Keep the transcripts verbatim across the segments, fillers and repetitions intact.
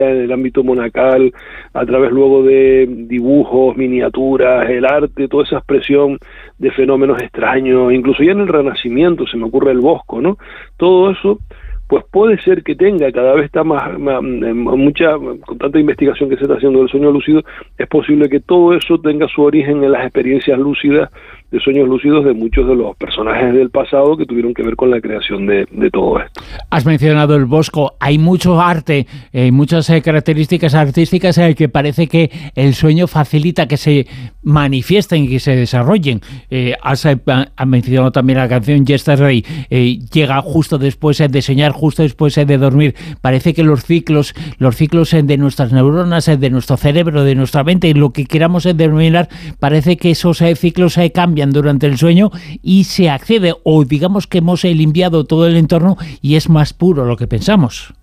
en el ámbito monacal, a través luego de dibujos, miniaturas, el arte, toda esa expresión de fenómenos extraños, incluso ya en el Renacimiento se me ocurre el Bosco, ¿no? Todo eso, pues puede ser que tenga, cada vez está más, más mucha, con tanta investigación que se está haciendo del sueño lúcido, es posible que todo eso tenga su origen en las experiencias lúcidas, de sueños lúcidos de muchos de los personajes del pasado que tuvieron que ver con la creación de, de todo esto. Has mencionado el Bosco, hay mucho arte, eh, muchas eh, características artísticas eh, que parece que el sueño facilita que se manifiesten y que se desarrollen. Eh, has, eh, has mencionado también la canción Yesterday, eh, llega justo después eh, de soñar, justo después eh, de dormir. Parece que los ciclos, los ciclos eh, de nuestras neuronas, eh, de nuestro cerebro, de nuestra mente, lo que queramos eh, denominar, parece que esos eh, ciclos eh, cambian durante el sueño y se accede, o digamos que hemos limpiado todo el entorno y es más puro lo que pensamos.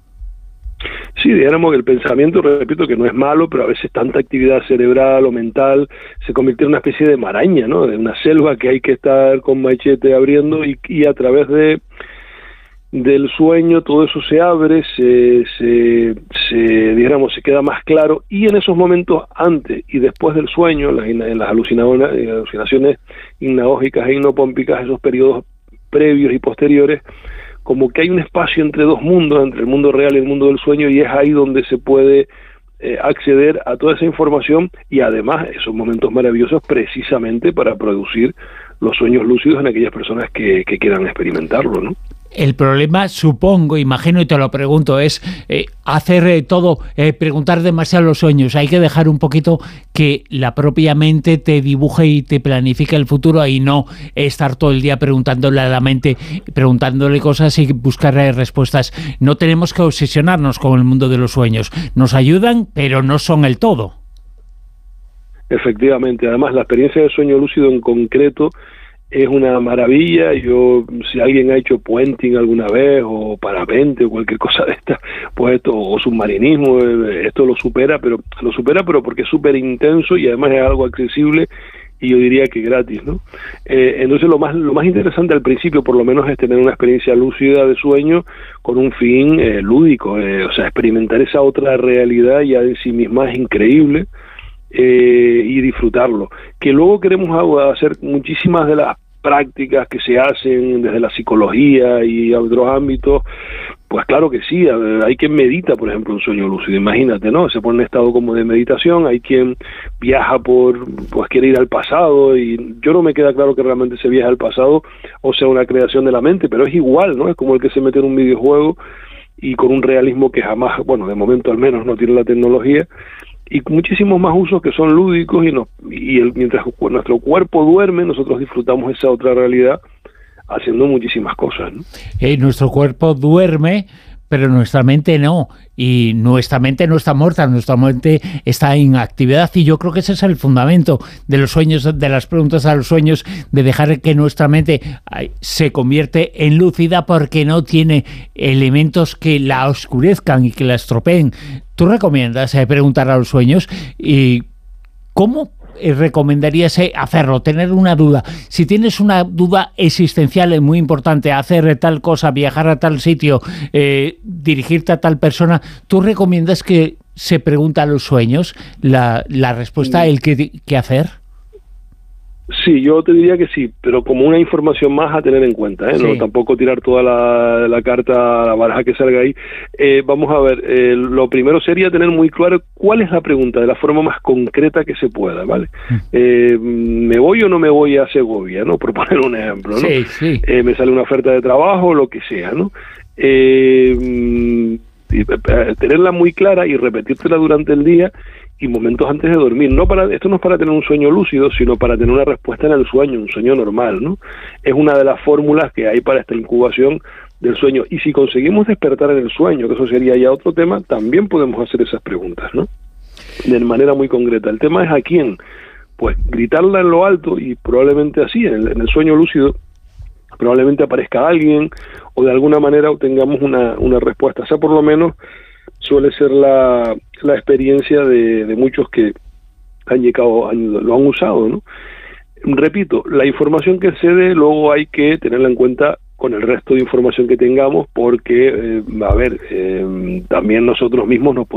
Sí, dijéramos que el pensamiento, repito, que no es malo, pero a veces tanta actividad cerebral o mental se convierte en una especie de maraña, ¿no? De una selva que hay que estar con machete abriendo y, y a través de del sueño todo eso se abre, se, se, se digamos, se queda más claro, y en esos momentos antes y después del sueño, las, en las alucinaciones hipnagógicas e hipnopómpicas, esos periodos previos y posteriores, como que hay un espacio entre dos mundos, entre el mundo real y el mundo del sueño, y es ahí donde se puede eh, acceder a toda esa información y además esos momentos maravillosos precisamente para producir los sueños lúcidos en aquellas personas que, que quieran experimentarlo, ¿no? El problema, supongo, imagino y te lo pregunto, es eh, hacer eh, todo, eh, preguntar demasiado los sueños. Hay que dejar un poquito que la propia mente te dibuje y te planifique el futuro y no estar todo el día preguntándole a la mente, preguntándole cosas y buscar eh, respuestas. No tenemos que obsesionarnos con el mundo de los sueños. Nos ayudan, pero no son el todo. Efectivamente, además la experiencia del sueño lúcido en concreto es una maravilla. Yo, si alguien ha hecho puenting alguna vez, o parapente, o cualquier cosa de esta, pues esto, o submarinismo, esto lo supera, pero lo supera pero porque es súper intenso y además es algo accesible y yo diría que gratis, ¿no? Eh, entonces lo más lo más interesante al principio, por lo menos, es tener una experiencia lúcida de sueño con un fin eh, lúdico, eh, o sea, experimentar esa otra realidad ya en sí misma es increíble. Eh, y disfrutarlo, que luego queremos hacer muchísimas de las prácticas que se hacen desde la psicología y otros ámbitos, pues claro que sí. Hay quien medita, por ejemplo, un sueño lúcido, imagínate, ¿no? Se pone en estado como de meditación. Hay quien viaja por, pues quiere ir al pasado, y yo no me queda claro que realmente se viaja al pasado o sea una creación de la mente, pero es igual, ¿no? Es como el que se mete en un videojuego y con un realismo que jamás, bueno, de momento al menos no tiene la tecnología, y muchísimos más usos que son lúdicos, y, nos, y el, mientras nuestro cuerpo duerme, nosotros disfrutamos esa otra realidad haciendo muchísimas cosas, ¿no? Eh, nuestro cuerpo duerme, pero nuestra mente no, y nuestra mente no está muerta, nuestra mente está en actividad, y yo creo que ese es el fundamento de los sueños, de las preguntas a los sueños, de dejar que nuestra mente ay, se convierte en lúcida porque no tiene elementos que la oscurezcan y que la estropeen. ¿Tú recomiendas eh, preguntar a los sueños? ¿Y cómo recomendarías hacerlo? Tener una duda. Si tienes una duda existencial muy importante, hacer tal cosa, viajar a tal sitio, eh, dirigirte a tal persona, ¿tú recomiendas que se pregunte a los sueños la, la respuesta, el qué, qué hacer? Sí, yo te diría que sí, pero como una información más a tener en cuenta, ¿eh? Sí. No, tampoco tirar toda la, la carta, la baraja que salga ahí. Eh, vamos a ver, eh, lo primero sería tener muy claro cuál es la pregunta, de la forma más concreta que se pueda, ¿vale? Mm. Eh, ¿me voy o no me voy a Segovia, no? Por poner un ejemplo, ¿no? Sí, sí. Eh, me sale una oferta de trabajo, lo que sea, ¿no? Eh, tenerla muy clara y repetírtela durante el día y momentos antes de dormir. No para, esto no es para tener un sueño lúcido, sino para tener una respuesta en el sueño, un sueño normal, ¿no? Es una de las fórmulas que hay para esta incubación del sueño. Y si conseguimos despertar en el sueño, que eso sería ya otro tema, también podemos hacer esas preguntas, ¿no? De manera muy concreta. El tema es a quién. Pues gritarla en lo alto, y probablemente así, en el, en el sueño lúcido, probablemente aparezca alguien, o de alguna manera obtengamos una, una respuesta. O sea, por lo menos suele ser la, la experiencia de, de muchos que han llegado, han, lo han usado, ¿no? Repito, la información que se dé luego hay que tenerla en cuenta con el resto de información que tengamos, porque, eh, a ver, eh, también nosotros mismos nos